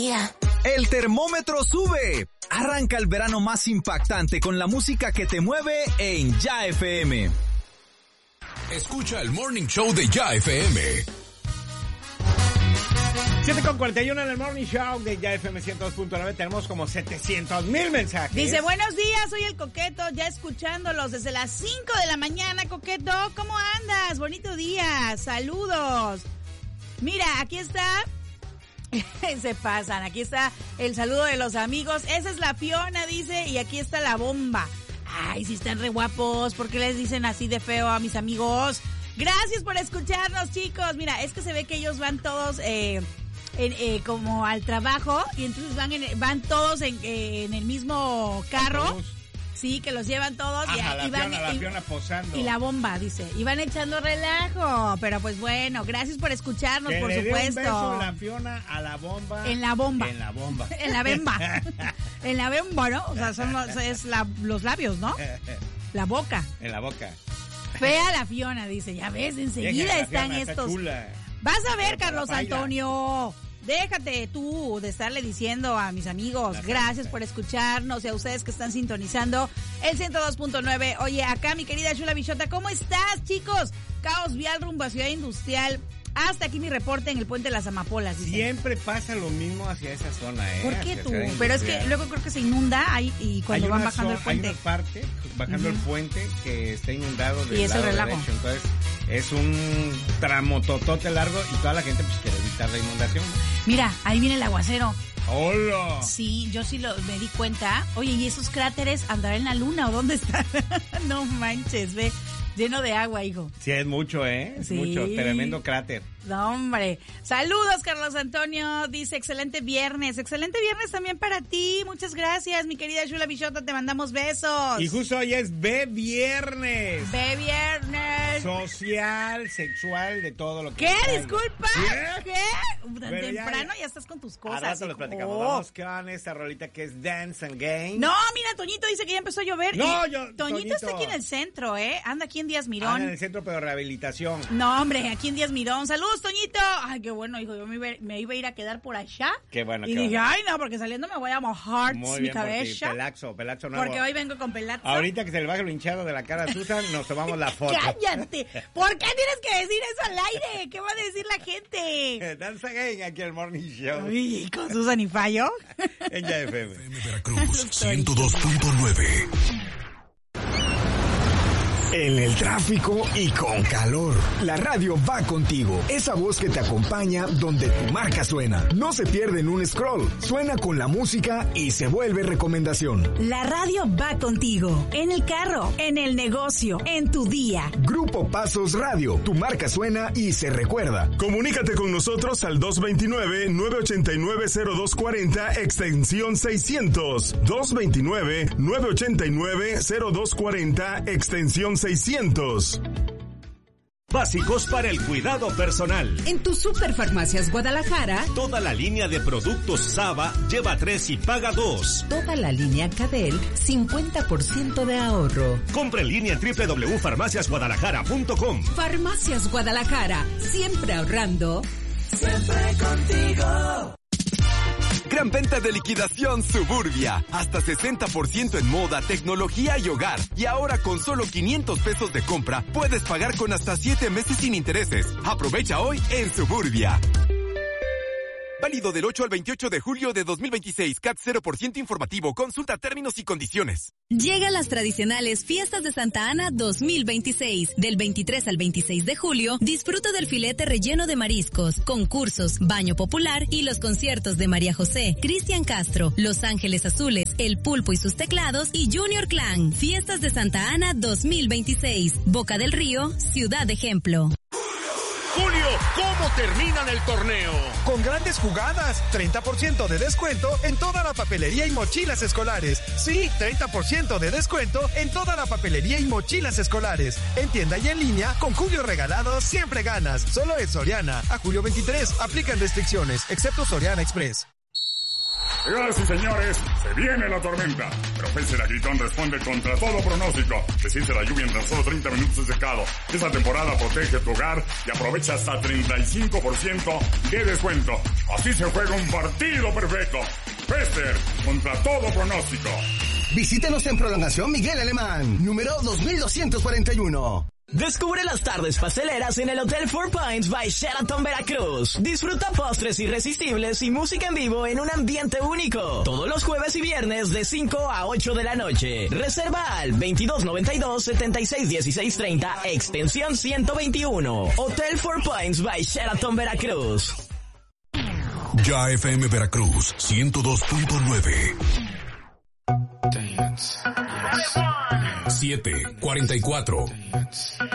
El termómetro sube. Arranca el verano más impactante con la música que te mueve en Ya FM. Escucha el Morning Show de Ya FM. 7:41 en el Morning Show de Ya FM 102.9. Tenemos como 700,000 mensajes. Dice, buenos días, soy el Coqueto, ya escuchándolos desde las 5 de la mañana. Coqueto, ¿cómo andas? Bonito día, saludos. Mira, aquí está... Se pasan, aquí está el saludo de los amigos. Esa es la Fiona, dice, y aquí está la bomba. Ay, si están re guapos, ¿por qué les dicen así de feo a mis amigos? Gracias por escucharnos, chicos. Mira, es que se ve que ellos van todos como al trabajo y entonces van todos en el mismo carro. Autobús. Sí, que los llevan todos. Ajá, y van la Fiona posando. Y la bomba, dice. Y van echando relajo. Pero pues bueno, gracias por escucharnos, por supuesto. Un beso la Fiona a la bomba. En la bomba. En la bomba. En la bemba. En la bemba, ¿no? O sea, son los labios, ¿no? La boca. En la boca. Fea la Fiona, dice. Ya ves, enseguida están estos. Vas a ver, Carlos Antonio. Déjate tú de estarle diciendo a mis amigos, gracias por escucharnos y a ustedes que están sintonizando el 102.9. Oye, acá mi querida Chula Bichota, ¿cómo estás, chicos? Caos vial rumbo a Ciudad Industrial. Hasta aquí mi reporte en el Puente de las Amapolas. Dice. Siempre pasa lo mismo hacia esa zona, ¿eh? ¿Por qué tú? Pero es que luego creo que se inunda ahí y cuando van bajando el puente. Hay una parte bajando el puente que está inundado del lado relajo. Derecho. Entonces es un tramo totote largo y toda la gente pues quiere evitar la inundación, ¿no? Mira, ahí viene el aguacero. ¡Hola! Sí, yo sí me di cuenta. Oye, ¿y esos cráteres andarán en la luna o dónde están? No manches, ve. Lleno de agua, hijo. Sí, es mucho, ¿eh? Es mucho. Tremendo cráter. No, hombre. Saludos, Carlos Antonio. Dice, excelente viernes. Excelente viernes también para ti. Muchas gracias, mi querida Chula Bichota. Te mandamos besos. Y justo hoy es B-Viernes. B-Viernes. Social, sexual, de todo lo que... ¿Qué? ¿Disculpa? ¿Qué? Tan temprano ya estás con tus cosas. A rato les platicamos. Vamos con esta rolita que es Dance and Game. No, mira, Toñito dice que ya empezó a llover. No, Toñito está aquí en el centro, ¿eh? Anda aquí en Díaz Mirón. Anda en el centro, pero rehabilitación. No, hombre, aquí en Díaz Mirón. Saludos, Toñito. Ay, qué bueno, hijo. Yo me iba a ir a quedar por allá. Qué bueno. Y dije, ay, no, porque saliendo me voy a mojar mi cabeza. Pelazo nuevo. Porque hoy vengo con pelazo. Ahorita que se le baje lo hinchado de la cara a Susan, nos tomamos la foto. ¡Cállate! ¿Por qué tienes que decir eso al aire? ¿Qué va a decir la gente? Dance Again, aquí el Morning Show. Uy, con Susan y Fallo. En Ya FM. Veracruz, 102.9. En el tráfico y con calor, la radio va contigo. Esa voz que te acompaña donde tu marca suena. No se pierde en un scroll. Suena con la música y se vuelve recomendación. La radio va contigo. En el carro, en el negocio, en tu día. Grupo Pasos Radio. Tu marca suena y se recuerda. Comunícate con nosotros al 229-989-0240, extensión 600. 229-989-0240, extensión 600. Básicos para el cuidado personal. En tu Superfarmacias Guadalajara, toda la línea de productos Saba lleva 3 y paga 2. Toda la línea Cadel, 50% de ahorro. Compre en línea en www.farmaciasguadalajara.com. Farmacias Guadalajara, siempre ahorrando. Siempre contigo. Gran venta de liquidación Suburbia. Hasta 60% en moda, tecnología y hogar. Y ahora con solo 500 pesos de compra, puedes pagar con hasta 7 meses sin intereses. Aprovecha hoy en Suburbia. Válido del 8 al 28 de julio de 2026. CAT 0% informativo. Consulta términos y condiciones. Llegan las tradicionales Fiestas de Santa Ana 2026. Del 23 al 26 de julio, disfruta del filete relleno de mariscos, concursos, baño popular y los conciertos de María José, Cristian Castro, Los Ángeles Azules, El Pulpo y sus teclados y Junior Clan. Fiestas de Santa Ana 2026. Boca del Río, Ciudad Ejemplo. Julio, ¿cómo terminan el torneo? Con grandes jugadas, 30% de descuento en toda la papelería y mochilas escolares. Sí, 30% de descuento en toda la papelería y mochilas escolares. En tienda y en línea, con Julio regalado siempre ganas. Solo en Soriana. A julio 23, aplican restricciones, excepto Soriana Express. Señoras y señores, se viene la tormenta. Pero Pese Agritón responde contra todo pronóstico. Resiste la lluvia en tan solo 30 minutos de secado. Esta temporada protege tu hogar y aprovecha hasta 35% de descuento. Así se juega un partido perfecto. Pester contra todo pronóstico. Visítenos en Prolongación Miguel Alemán, número 2241. Descubre las tardes pasteleras en el Hotel Four Pines by Sheraton Veracruz. Disfruta postres irresistibles y música en vivo en un ambiente único. Todos los jueves y viernes de 5 a 8 de la noche. Reserva al 2292-761630, extensión 121. Hotel Four Pines by Sheraton Veracruz. Ya FM Veracruz 102.9. 7:44.